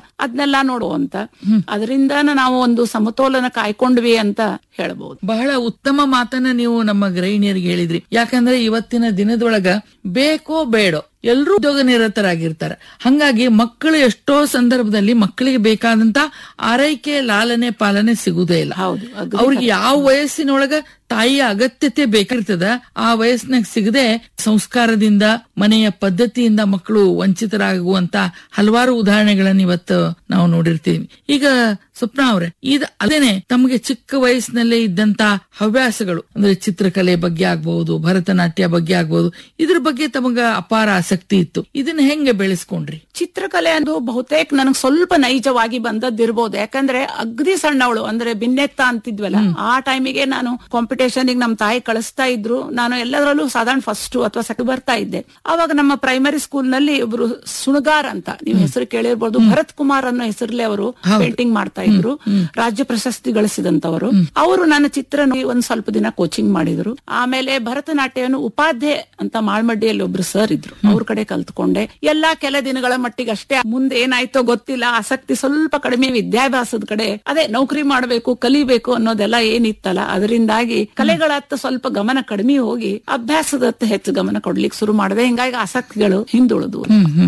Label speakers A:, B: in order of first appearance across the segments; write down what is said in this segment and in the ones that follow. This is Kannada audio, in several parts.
A: ಅದನ್ನೆಲ್ಲ ನೋಡುವಂತ, ಅದರಿಂದ ನಾವು ಒಂದು ಸಮತೋಲನ ಕಾಯ್ಕೊಂಡ್ವಿ ಅಂತ ಹೇಳ್ಬಹುದು.
B: ಬಹಳ ಉತ್ತಮ ಮಾತನ್ನ ನೀವು ನಮ್ಮ ಗೃಹಿಣಿಯರಿಗೆ ಹೇಳಿದ್ರಿ. ಯಾಕಂದ್ರೆ ಇವತ್ತಿನ ದಿನದೊಳಗ ಬೇಕೋ ಬೇಡೋ ಎಲ್ರೂ ಉದ್ಯೋಗ ನಿರತರಾಗಿರ್ತಾರೆ. ಹಂಗಾಗಿ ಮಕ್ಕಳು ಎಷ್ಟೋ ಸಂದರ್ಭದಲ್ಲಿ ಮಕ್ಕಳಿಗೆ ಬೇಕಾದಂತ ಆರೈಕೆ, ಲಾಲನೆ, ಪಾಲನೆ ಸಿಗುದೇ ಇಲ್ಲ. ಅವ್ರಿಗೆ ಯಾವ ವಯಸ್ಸಿನೊಳಗ ತಾಯಿಯ ಅಗತ್ಯತೆ ಬೇಕಿರ್ತದ ಆ ವಯಸ್ಸಿನಾಗ ಸಿಗದೆ ಸಂಸ್ಕಾರದಿಂದ, ಮನೆಯ ಪದ್ಧತಿಯಿಂದ ಮಕ್ಕಳು ವಂಚಿತರಾಗುವಂತ ಹಲವಾರು ಉದಾಹರಣೆಗಳನ್ನ ಇವತ್ತು ನಾವು ನೋಡಿರ್ತೀವಿ. ಈಗ ಸ್ವಪ್ನ ಅವ್ರೆ, ಅದೇನೆ ತಮಗೆ ಚಿಕ್ಕ ವಯಸ್ಸಿನಲ್ಲೇ ಇದ್ದಂತ ಹವ್ಯಾಸಗಳು ಅಂದ್ರೆ ಚಿತ್ರಕಲೆ ಬಗ್ಗೆ ಆಗ್ಬಹುದು, ಭರತನಾಟ್ಯ ಬಗ್ಗೆ ಆಗ್ಬಹುದು, ಇದ್ರ ಬಗ್ಗೆ ತಮಗ ಅಪಾರ ಆಸಕ್ತಿ ಇತ್ತು. ಇದನ್ನ ಹೆಂಗೆ ಬೆಳೆಸ್ಕೊಂಡ್ರಿ?
A: ಚಿತ್ರಕಲೆ ಅದು ಬಹುತೇಕ ನನಗೆ ಸ್ವಲ್ಪ ನೈಜವಾಗಿ ಬಂದದ್ದಿರ್ಬೋದು. ಯಾಕಂದ್ರೆ ಅಗ್ದಿ ಸಣ್ಣವಳು ಅಂದ್ರೆ ಬಿನ್ನೆತ್ತ ಅಂತಿದ್ವಲ್ಲ, ಆ ಟೈಮಿಗೆ ನಾನು ಕಾಂಪಿಟೇಷನ್ ನಮ್ ತಾಯಿ ಕಳಿಸ್ತಾ ಇದ್ರು. ನಾನು ಎಲ್ಲದರಲ್ಲೂ ಸಾಧಾರಣ ಫಸ್ಟ್ ಅಥವಾ ಸೆಕೆಂಡ್ ಬರ್ತಾ ಇದ್ದೆ. ಅವಾಗ ನಮ್ಮ ಪ್ರೈಮರಿ ಸ್ಕೂಲ್ ನಲ್ಲಿ ಒಬ್ರು ಸುಣಗಾರ್ ಅಂತ, ನೀವು ಹೆಸರು ಕೇಳಿರ್ಬೋದು, ಭರತ್ ಕುಮಾರ್ ಅನ್ನೋ ಹೆಸರಲ್ಲಿ ಅವರು ಪೇಂಟಿಂಗ್ ಮಾಡ್ತಾ ಇದ್ರು, ರಾಜ್ಯ ಪ್ರಶಸ್ತಿ ಗಳಿಸಿದಂತವರು. ಅವರು ನನ್ನ ಚಿತ್ರ ಒಂದ್ ಸ್ವಲ್ಪ ದಿನ ಕೋಚಿಂಗ್ ಮಾಡಿದ್ರು. ಆಮೇಲೆ ಭರತನಾಟ್ಯವನ್ನು ಉಪಾಧ್ಯ ಅಂತ ಮಾಳ್ಮಡ್ಡಿಯಲ್ಲಿ ಒಬ್ರು ಸರ್ ಇದ್ರು, ಅವ್ರ ಕಡೆ ಕಲ್ತ್ಕೊಂಡೆ. ಎಲ್ಲಾ ಕೆಲ ದಿನಗಳ ಮಟ್ಟಿಗೆ ಅಷ್ಟೇ. ಮುಂದೆ ಏನಾಯ್ತೋ ಗೊತ್ತಿಲ್ಲ, ಆಸಕ್ತಿ ಸ್ವಲ್ಪ ಕಡಿಮೆ, ವಿದ್ಯಾಭ್ಯಾಸದ ಕಡೆ ಅದೇ ನೌಕರಿ ಮಾಡಬೇಕು, ಕಲಿಬೇಕು ಅನ್ನೋದೆಲ್ಲ ಏನಿತ್ತಲ್ಲ, ಅದರಿಂದಾಗಿ ಕಲೆಗಳತ್ತ ಸ್ವಲ್ಪ ಗಮನ ಕಡಿಮೆ ಹೋಗಿ ಅಭ್ಯಾಸದತ್ತ ಹೆಚ್ಚು ಗಮನ ಕೊಡ್ಲಿಕ್ಕೆ ಶುರು ಮಾಡಿದೆ. ಹಿಂಗಾಗಿ ಆಸಕ್ತಿಗಳು ಹಿಂದುಳಿದು.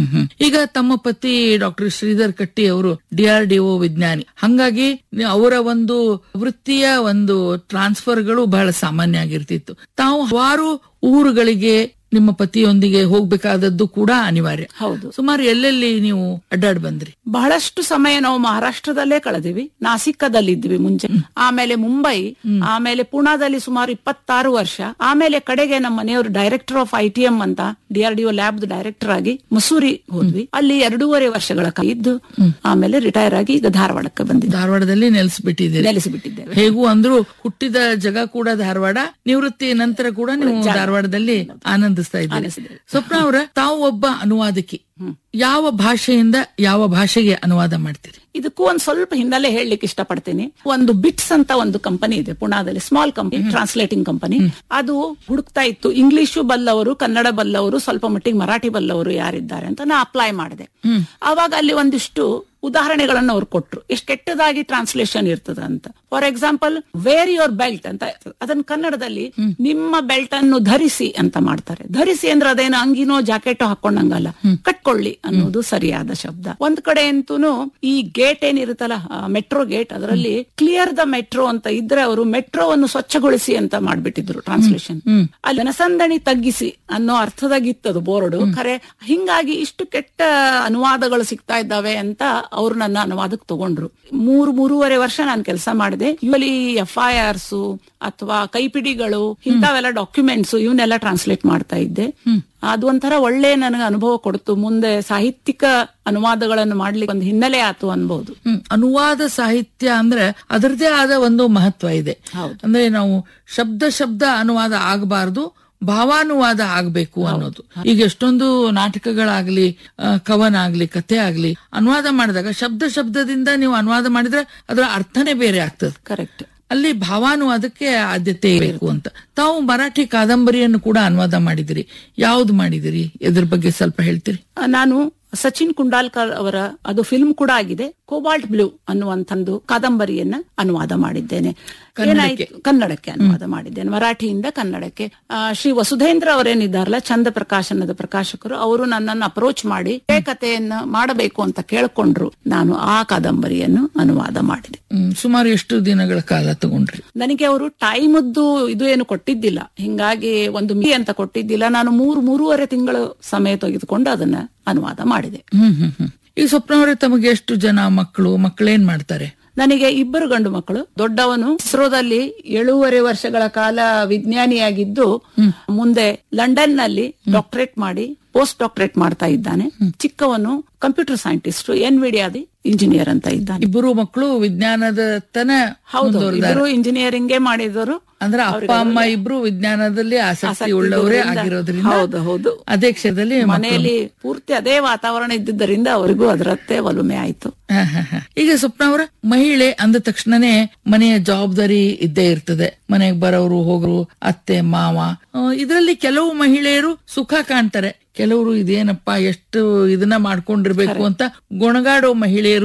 B: ಈಗ ತಮ್ಮ ಪತಿ ಡಾಕ್ಟರ್ ಶ್ರೀಧರ್ ಕಟ್ಟಿ ಅವರು DRDO ವಿಜ್ಞಾನಿ, ಹಂಗಾಗಿ ಅವರ ಒಂದು ವೃತ್ತಿಯ ಒಂದು ಟ್ರಾನ್ಸ್ಫರ್ಗಳು ಬಹಳ ಸಾಮಾನ್ಯ ಆಗಿರ್ತಿತ್ತು. ತಾವು ಹಲವಾರು ಊರುಗಳಿಗೆ ನಿಮ್ಮ ಪತಿಯೊಂದಿಗೆ ಹೋಗ್ಬೇಕಾದದ್ದು ಕೂಡ ಅನಿವಾರ್ಯ.
A: ಹೌದು.
B: ಸುಮಾರು ಎಲ್ಲೆಲ್ಲಿ ನೀವು ಅಡ್ಡಾಡ್ ಬಂದ್ರಿ?
A: ಬಹಳಷ್ಟು ಸಮಯ ನಾವು ಮಹಾರಾಷ್ಟ್ರದಲ್ಲೇ ಕಳೆದಿವಿ. ನಾಸಿಕದಲ್ಲಿದ್ವಿ ಮುಂಚೆ, ಆಮೇಲೆ ಮುಂಬೈ, ಆಮೇಲೆ ಪುಣಾದಲ್ಲಿ ಸುಮಾರು 26 ವರ್ಷ, ಆಮೇಲೆ ಕಡೆಗೆ ನಮ್ಮ ಮನೆಯವರು ಡೈರೆಕ್ಟರ್ ಆಫ್ ITM ಅಂತ DRDO ಲ್ಯಾಬ್ ಡೈರೆಕ್ಟರ್ ಆಗಿ ಮಸೂರಿ ಹೋದ್ವಿ. ಅಲ್ಲಿ 2.5 ವರ್ಷಗಳ ಇದ್ದು ಆಮೇಲೆ ರಿಟೈರ್ ಆಗಿ ಈಗ ಧಾರವಾಡಕ್ಕೆ ಬಂದಿದ್ದೆ.
B: ಧಾರವಾಡದಲ್ಲಿ ನೆಲೆಸಿಬಿಟ್ಟಿದ್ದೇವೆ. ಹೇಗೂ ಅಂದ್ರು ಹುಟ್ಟಿದ ಜಾಗ ಕೂಡ ಧಾರವಾಡ, ನಿವೃತ್ತಿ ನಂತರ ಕೂಡ ನೀವು ಧಾರವಾಡದಲ್ಲಿ ಆನಂದಿಸ್ತಾ ಇದ್ದೀರಿ. ಸ್ವಪ್ನ ಅವರ, ತಾವು ಒಬ್ಬ ಅನುವಾದಕಿ, ಯಾವ ಭಾಷೆಯಿಂದ ಯಾವ ಭಾಷೆಗೆ ಅನುವಾದ ಮಾಡ್ತೀರಿ?
A: ಇದಕ್ಕೂ ಒಂದ್ ಸ್ವಲ್ಪ ಹಿನ್ನೆಲೆ ಹೇಳಲಿಕ್ಕೆ ಇಷ್ಟಪಡ್ತೀನಿ. ಒಂದು ಬಿಟ್ಸ್ ಅಂತ ಒಂದು ಕಂಪನಿ ಇದೆ ಪುಣಾದಲ್ಲಿ, ಸ್ಮಾಲ್ ಕಂಪನಿ, ಟ್ರಾನ್ಸ್ಲೇಟಿಂಗ್ ಕಂಪನಿ. ಅದು ಹುಡುಕ್ತಾ ಇತ್ತು ಇಂಗ್ಲಿಷು ಬಲ್ಲವರು, ಕನ್ನಡ ಬಲ್ಲವರು, ಸ್ವಲ್ಪ ಮಟ್ಟಿಗೆ ಮರಾಠಿ ಬಲ್ಲವರು ಯಾರಿದ್ದಾರೆ ಅಂತ. ನಾ ಅಪ್ಲೈ ಮಾಡಿದೆ. ಅವಾಗ ಅಲ್ಲಿ ಒಂದಿಷ್ಟು ಉದಾಹರಣೆಗಳನ್ನು ಅವ್ರು ಕೊಟ್ರು, ಎಷ್ಟು ಕೆಟ್ಟದಾಗಿ ಟ್ರಾನ್ಸ್ಲೇಷನ್ ಇರ್ತದ ಅಂತ. For example, wear your belt ಅಂತ, ಅದನ್ನ ಕನ್ನಡದಲ್ಲಿ ನಿಮ್ಮ ಬೆಲ್ಟ್ ಅನ್ನು ಧರಿಸಿ ಅಂತ ಮಾಡ್ತಾರೆ. ಧರಿಸಿ ಅಂದ್ರೆ ಅದೇನು ಅಂಗಿನೋ ಜಾಕೆಟೋ ಹಾಕೊಂಡಂಗಲ್ಲ, ಕಟ್ಕೊಳ್ಳಿ ಅನ್ನೋದು ಸರಿಯಾದ ಶಬ್ದ. ಒಂದ್ ಕಡೆ ಅಂತೂ ಈ ಗೇಟ್ ಏನಿರುತ್ತಲ್ಲ, ಮೆಟ್ರೋ ಗೇಟ್, ಅದರಲ್ಲಿ ಕ್ಲಿಯರ್ ದ ಮೆಟ್ರೋ ಅಂತ ಇದ್ರೆ ಅವರು ಮೆಟ್ರೋವನ್ನು ಸ್ವಚ್ಛಗೊಳಿಸಿ ಅಂತ ಮಾಡ್ಬಿಟ್ಟಿದ್ರು ಟ್ರಾನ್ಸ್ಲೇಷನ್. ಅಲ್ಲಿ ಜನಸಂದಣಿ ತಗ್ಗಿಸಿ ಅನ್ನೋ ಅರ್ಥದಾಗಿತ್ತದು ಬೋರ್ಡು. ಖರೆ ಹಿಂಗಾಗಿ ಇಷ್ಟು ಕೆಟ್ಟ ಅನುವಾದಗಳು ಸಿಗ್ತಾ ಇದ್ದಾವೆ ಅಂತ ಅವ್ರು ನನ್ನ ಅನುವಾದಕ್ಕೆ ತಗೊಂಡ್ರು. 3.5 ವರ್ಷ ನಾನು ಕೆಲಸ ಮಾಡಿದೆ. ಇವಲ್ಲಿ FIRs ಅಥವಾ ಕೈಪಿಡಿಗಳು, ಇಂಥವೆಲ್ಲ ಡಾಕ್ಯುಮೆಂಟ್ಸ್, ಇವನ್ನೆಲ್ಲ ಟ್ರಾನ್ಸ್ಲೇಟ್ ಮಾಡ್ತಾ ಇದ್ದೆ. ಅದು ಒಂಥರ ಒಳ್ಳೆ ನನಗೆ ಅನುಭವ ಕೊಡ್ತು. ಮುಂದೆ ಸಾಹಿತ್ಯಿಕ ಅನುವಾದಗಳನ್ನು ಮಾಡ್ಲಿಕ್ಕೆ ಒಂದು ಹಿನ್ನೆಲೆ ಆತು ಅನ್ಬಹುದು.
B: ಅನುವಾದ ಸಾಹಿತ್ಯ ಅಂದ್ರೆ ಅದರದೇ ಆದ ಒಂದು ಮಹತ್ವ ಇದೆ. ಅಂದ್ರೆ ನಾವು ಶಬ್ದ ಅನುವಾದ ಆಗಬಾರದು, ಭಾವಾನುವಾದ ಆಗ್ಬೇಕು ಅನ್ನೋದು. ಈಗ ಎಷ್ಟೊಂದು ನಾಟಕಗಳಾಗ್ಲಿ, ಕವನ ಆಗ್ಲಿ, ಕಥೆ ಆಗ್ಲಿ ಅನುವಾದ ಮಾಡಿದಾಗ ಶಬ್ದದಿಂದ ನೀವು ಅನುವಾದ ಮಾಡಿದ್ರೆ ಅದರ ಅರ್ಥನೇ ಬೇರೆ ಆಗ್ತದೆ.
A: ಕರೆಕ್ಟ್.
B: ಅಲ್ಲಿ ಭಾವಾನುವಾದಕ್ಕೆ ಆದ್ಯತೆ ಇರಬೇಕು ಅಂತ. ತಾವು ಮರಾಠಿ ಕಾದಂಬರಿಯನ್ನು ಕೂಡ ಅನುವಾದ ಮಾಡಿದಿರಿ. ಯಾವ್ದು ಮಾಡಿದಿರಿ? ಇದ್ರ ಬಗ್ಗೆ ಸ್ವಲ್ಪ ಹೇಳ್ತೀರಿ?
A: ನಾನು ಸಚಿನ್ ಕುಂಡಾಲ್ಕರ್ ಅವರ, ಅದು ಫಿಲ್ಮ್ ಕೂಡ ಆಗಿದೆ, ಕೋಬಾಲ್ಟ್ ಬ್ಲೂ ಅನ್ನುವಂಥದ್ದು ಕಾದಂಬರಿಯನ್ನ ಅನುವಾದ ಮಾಡಿದ್ದೇನೆ. ಕನ್ನಡಕ್ಕೆ ಅನುವಾದ ಮಾಡಿದ್ದೇನೆ, ಮರಾಠಿಯಿಂದ ಕನ್ನಡಕ್ಕೆ. ಶ್ರೀ ವಸುಧೇಂದ್ರ ಅವರೇನಿದ್ದಾರಲ್ಲ, ಚಂದ ಪ್ರಕಾಶನದ ಪ್ರಕಾಶಕರು, ಅವರು ನನ್ನನ್ನು ಅಪ್ರೋಚ್ ಮಾಡಿ ಕಥೆಯನ್ನ ಮಾಡಬೇಕು ಅಂತ ಕೇಳ್ಕೊಂಡ್ರು. ನಾನು ಆ ಕಾದಂಬರಿಯನ್ನು ಅನುವಾದ ಮಾಡಿದೆ.
B: ಸುಮಾರು ಎಷ್ಟು ದಿನಗಳ ಕಾಲ ತಗೊಂಡ್ರಿ?
A: ನನಗೆ ಅವರು ಟೈಮದ್ದು ಇದು ಏನು ಕೊಟ್ಟಿದ್ದಿಲ್ಲ, ಹಿಂಗಾಗಿ ಒಂದು ಅಂತ ಕೊಟ್ಟಿದ್ದಿಲ್ಲ. ನಾನು 3.5 ತಿಂಗಳು ಸಮಯ ತೆಗೆದುಕೊಂಡು ಅದನ್ನ ಅನುವಾದ ಮಾಡಿದೆ.
B: ಈ ಸ್ವಪ್ನವರೇ, ತಮಗೆ ಎಷ್ಟು ಜನ ಮಕ್ಕಳೇನ್ ಮಾಡ್ತಾರೆ?
A: ನನಗೆ 2 ಗಂಡು ಮಕ್ಕಳು. ದೊಡ್ಡವನು ಇಸ್ರೋದಲ್ಲಿ 7.5 ವರ್ಷಗಳ ಕಾಲ ವಿಜ್ಞಾನಿಯಾಗಿದ್ದು ಮುಂದೆ ಲಂಡನ್ ನಲ್ಲಿ ಡಾಕ್ಟರೇಟ್ ಮಾಡಿ ಪೋಸ್ಟ್ ಡಾಕ್ಟರೇಟ್ ಮಾಡ್ತಾ ಇದ್ದಾನೆ. ಚಿಕ್ಕವನು ಕಂಪ್ಯೂಟರ್ ಸೈಂಟಿಸ್ಟ್, NVIDIAದ ಇಂಜಿನಿಯರ್ ಅಂತ ಇದ್ದಾನೆ.
B: 2 ಮಕ್ಕಳು ವಿಜ್ಞಾನದ ತನ.
A: ಹೌದು, ಇಬ್ಬರು ಇಂಜಿನಿಯರಿಂಗೇ ಮಾಡಿದವರು.
B: ಅಂದ್ರೆ ಅಪ್ಪ ಅಮ್ಮ ಇಬ್ರು ವಿಜ್ಞಾನದಲ್ಲಿ ಆಸಕ್ತಿ ಉಳ್ಳವರೇ ಆಗಿರೋದ್ರಿಂದ
A: ಹೌದು
B: ಅದೇ ಕ್ಷೇತ್ರದಲ್ಲಿ
A: ಮನೆಯಲ್ಲಿ ಪೂರ್ತಿ ಅದೇ ವಾತಾವರಣ ಇದ್ದಿದ್ದರಿಂದ ಅವರಿಗೂ ಅದರತ್ತೆ ಒಲುಮೆ ಆಯ್ತು.
B: ಈಗ ಸ್ವಪ್ನ ಅವರ, ಮಹಿಳೆ ಅಂದ ತಕ್ಷಣನೇ ಮನೆಯ ಜವಾಬ್ದಾರಿ ಇದ್ದೇ ಇರ್ತದೆ. ಮನೆಗೆ ಬರೋರು ಹೋಗೋರು, ಅತ್ತೆ ಮಾವ. ಇದರಲ್ಲಿ ಕೆಲವು ಮಹಿಳೆಯರು ಸುಖ ಕಾಣ್ತಾರೆ, ಕೆಲವರು ಇದೇನಪ್ಪಾ ಎಷ್ಟು ಇದನ್ನ ಮಾಡ್ಕೊಂಡಿರ್ಬೇಕು ಅಂತ ಗೊಣಗಾಡೋ ಮಹಿಳೆಯರು